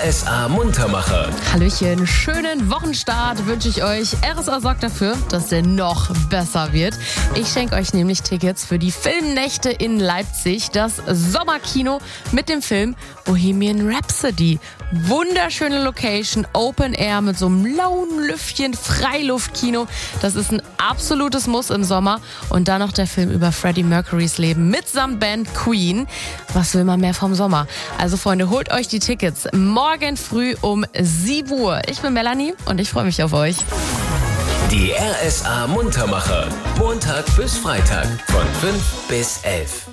RSA Muntermacher. Hallöchen, schönen Wochenstart wünsche ich euch. RSA sorgt dafür, dass der noch besser wird. Ich schenke euch nämlich Tickets für die Filmnächte in Leipzig, das Sommerkino mit dem Film Bohemian Rhapsody. Wunderschöne Location, Open Air mit so einem lauen Lüftchen, Freiluftkino. Das ist ein absolutes Muss im Sommer. Und dann noch der Film über Freddie Mercurys Leben mitsamt Band Queen. Was will man mehr vom Sommer? Also Freunde, holt euch die Tickets morgen früh um 7 Uhr. Ich bin Melanie und ich freue mich auf euch. Die RSA Muntermacher. Montag bis Freitag von 5 bis 11.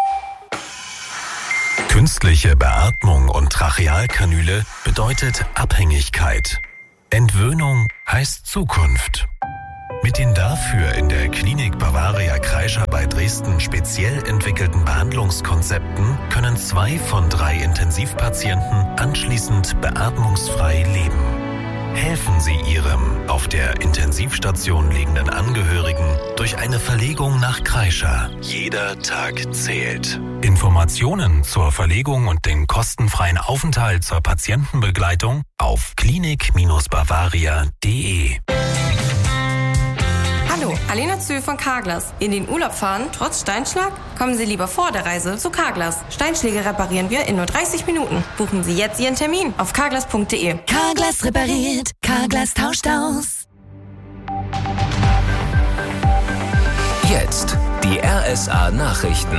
Künstliche Beatmung und Trachealkanüle bedeutet Abhängigkeit. Entwöhnung heißt Zukunft. Mit den dafür in der Klinik Bavaria Kreischer bei Dresden speziell entwickelten Behandlungskonzepten können 2 von 3 Intensivpatienten anschließend beatmungsfrei leben. Helfen Sie Ihrem auf der Intensivstation liegenden Angehörigen durch eine Verlegung nach Kreischer. Jeder Tag zählt. Informationen zur Verlegung und den kostenfreien Aufenthalt zur Patientenbegleitung auf klinik-bavaria.de. Hallo, Alena Zühl von Carglass. In den Urlaub fahren, trotz Steinschlag? Kommen Sie lieber vor der Reise zu Carglass. Steinschläge reparieren wir in nur 30 Minuten. Buchen Sie jetzt Ihren Termin auf carglass.de. Carglass repariert, Carglass tauscht aus. Jetzt die RSA Nachrichten.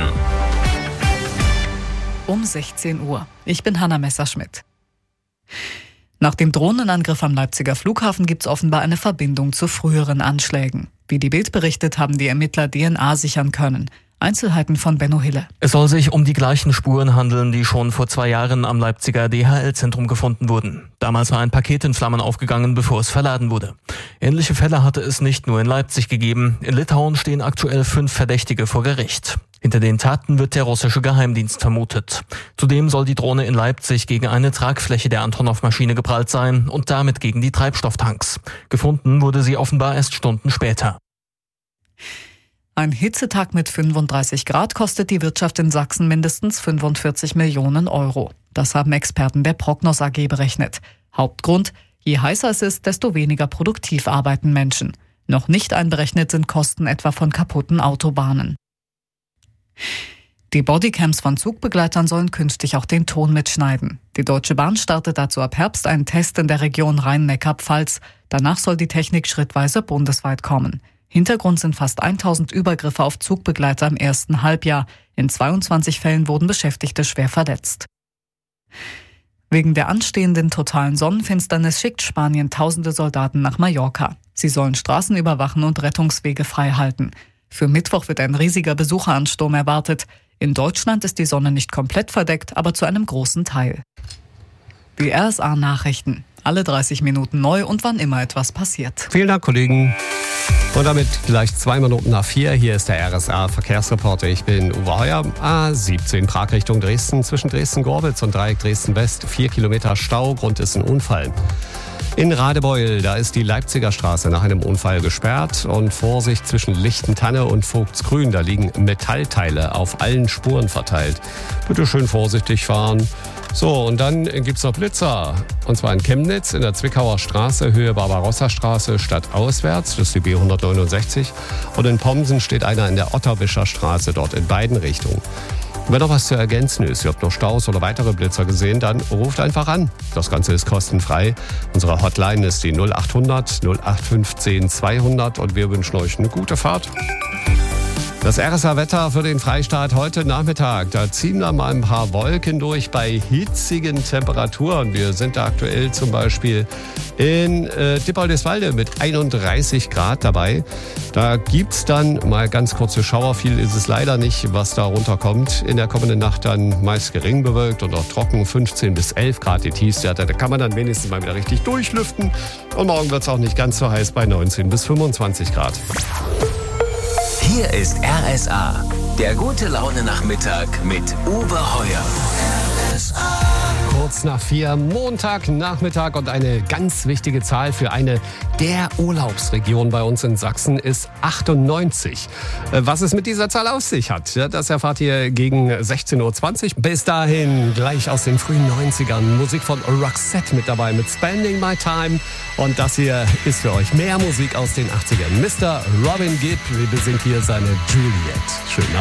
Um 16 Uhr. Ich bin Hanna Messerschmidt. Nach dem Drohnenangriff am Leipziger Flughafen gibt es offenbar eine Verbindung zu früheren Anschlägen. Wie die Bild berichtet, haben die Ermittler DNA sichern können. Einzelheiten von Benno Hille. Es soll sich um die gleichen Spuren handeln, die schon vor 2 Jahren am Leipziger DHL-Zentrum gefunden wurden. Damals war ein Paket in Flammen aufgegangen, bevor es verladen wurde. Ähnliche Fälle hatte es nicht nur in Leipzig gegeben. In Litauen stehen aktuell 5 Verdächtige vor Gericht. Hinter den Taten wird der russische Geheimdienst vermutet. Zudem soll die Drohne in Leipzig gegen eine Tragfläche der Antonov-Maschine geprallt sein und damit gegen die Treibstofftanks. Gefunden wurde sie offenbar erst Stunden später. Ein Hitzetag mit 35 Grad kostet die Wirtschaft in Sachsen mindestens 45 Millionen Euro. Das haben Experten der Prognos AG berechnet. Hauptgrund: je heißer es ist, desto weniger produktiv arbeiten Menschen. Noch nicht einberechnet sind Kosten etwa von kaputten Autobahnen. Die Bodycams von Zugbegleitern sollen künftig auch den Ton mitschneiden. Die Deutsche Bahn startet dazu ab Herbst einen Test in der Region Rhein-Neckar-Pfalz. Danach soll die Technik schrittweise bundesweit kommen. Hintergrund sind fast 1000 Übergriffe auf Zugbegleiter im ersten Halbjahr. In 22 Fällen wurden Beschäftigte schwer verletzt. Wegen der anstehenden totalen Sonnenfinsternis schickt Spanien tausende Soldaten nach Mallorca. Sie sollen Straßen überwachen und Rettungswege frei halten. Für Mittwoch wird ein riesiger Besucheransturm erwartet. In Deutschland ist die Sonne nicht komplett verdeckt, aber zu einem großen Teil. Die RSA-Nachrichten. Alle 30 Minuten neu und wann immer etwas passiert. Vielen Dank, Kollegen. Und damit gleich 2 Minuten nach 4. Hier ist der RSA-Verkehrsreporter. Ich bin Uwe Heuer. A17 Prag Richtung Dresden. Zwischen Dresden-Gorbitz und Dreieck Dresden-West 4 Kilometer Stau. Grund ist ein Unfall. In Radebeul, da ist die Leipziger Straße nach einem Unfall gesperrt. Und Vorsicht zwischen Lichtentanne und Vogtsgrün. Da liegen Metallteile auf allen Spuren verteilt. Bitte schön vorsichtig fahren. So, und dann gibt's noch Blitzer. Und zwar in Chemnitz in der Zwickauer Straße, Höhe Barbarossa-Straße, stadtauswärts. Das ist die B169. Und in Pomsen steht einer in der Otterwischer Straße, dort in beiden Richtungen. Wenn noch was zu ergänzen ist, ihr habt noch Staus oder weitere Blitzer gesehen, dann ruft einfach an. Das Ganze ist kostenfrei. Unsere Hotline ist die 0800 0815 200 und wir wünschen euch eine gute Fahrt. Das RSA-Wetter für den Freistaat heute Nachmittag. Da ziehen da mal ein paar Wolken durch bei hitzigen Temperaturen. Wir sind da aktuell zum Beispiel in Dippoldiswalde mit 31 Grad dabei. Da gibt's dann mal ganz kurze Schauer. Viel ist es leider nicht, was da runterkommt. In der kommenden Nacht dann meist gering bewölkt und auch trocken. 15 bis 11 Grad die Tiefstwerte. Da kann man dann wenigstens mal wieder richtig durchlüften. Und morgen wird's auch nicht ganz so heiß bei 19 bis 25 Grad. Hier ist RSA, der gute Laune Nachmittag mit Uwe Heuer. RSA. kurz nach 4, Montagnachmittag, und eine ganz wichtige Zahl für eine der Urlaubsregionen bei uns in Sachsen ist 98. Was es mit dieser Zahl auf sich hat, das erfahrt ihr gegen 16.20 Uhr. Bis dahin gleich aus den frühen 90ern Musik von Roxette mit dabei mit Spending My Time. Und das hier ist für euch mehr Musik aus den 80ern. Mr. Robin Gibb besingt hier seine Juliet. Schön.